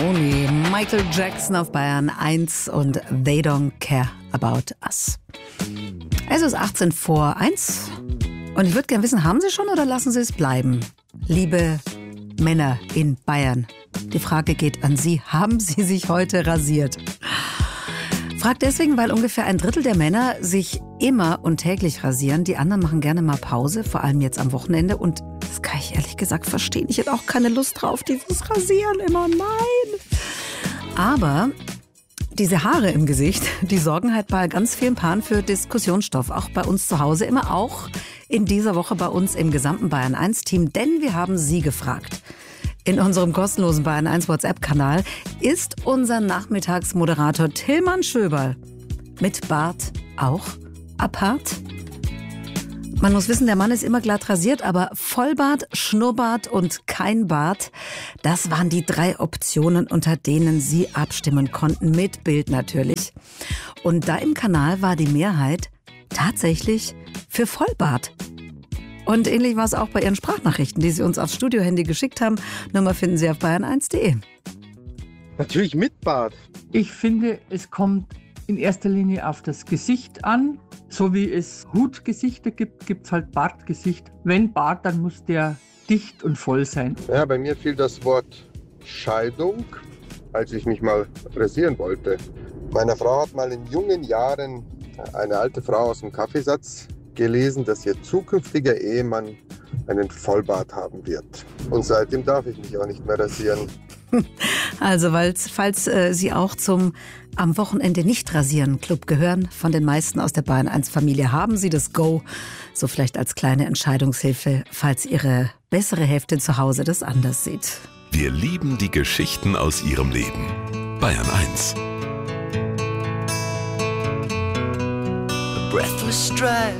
Toni, Michael Jackson auf Bayern 1 und They Don't Care About Us. Es ist 18 vor 1 und ich würde gerne wissen, haben Sie schon oder lassen Sie es bleiben? Liebe Männer in Bayern, die Frage geht an Sie. Haben Sie sich heute rasiert? Frag deswegen, weil ungefähr ein Drittel der Männer sich immer und täglich rasieren. Die anderen machen gerne mal Pause, vor allem jetzt am Wochenende. Und das kann ich ehrlich gesagt verstehen. Ich hätte auch keine Lust drauf, dieses Rasieren immer. Nein! Aber diese Haare im Gesicht, die sorgen halt bei ganz vielen Paaren für Diskussionsstoff. Auch bei uns zu Hause, immer auch in dieser Woche bei uns im gesamten Bayern 1 Team. Denn wir haben Sie gefragt. In unserem kostenlosen Bayern 1 WhatsApp-Kanal ist unser Nachmittagsmoderator Tillmann Schöberl mit Bart auch apart. Man muss wissen, der Mann ist immer glatt rasiert, aber Vollbart, Schnurrbart und kein Bart, das waren die 3 Optionen, unter denen Sie abstimmen konnten, mit Bild natürlich. Und da im Kanal war die Mehrheit tatsächlich für Vollbart. Und ähnlich war es auch bei Ihren Sprachnachrichten, die Sie uns aufs Studiohandy geschickt haben. Nummer finden Sie auf bayern1.de. Natürlich mit Bart. Ich finde, es kommt in erster Linie auf das Gesicht an. So wie es Hutgesichter gibt, gibt es halt Bartgesicht. Wenn Bart, dann muss der dicht und voll sein. Ja, bei mir fiel das Wort Scheidung, als ich mich mal rasieren wollte. Meine Frau hat mal in jungen Jahren eine alte Frau aus dem Kaffeesatz gelesen, dass ihr zukünftiger Ehemann einen Vollbart haben wird. Und seitdem darf ich mich auch nicht mehr rasieren. Also, falls Sie auch zum am Wochenende nicht rasieren Club gehören, von den meisten aus der Bayern 1 Familie, haben Sie das Go, so vielleicht als kleine Entscheidungshilfe, falls Ihre bessere Hälfte zu Hause das anders sieht. Wir lieben die Geschichten aus Ihrem Leben. Bayern 1. Breathless stride